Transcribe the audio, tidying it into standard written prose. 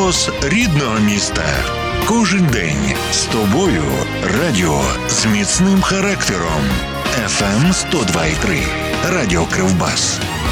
Голос рідного міста. Кожен день з тобою. Радіо з міцним характером. FM 102,3. Радіо Кривбас.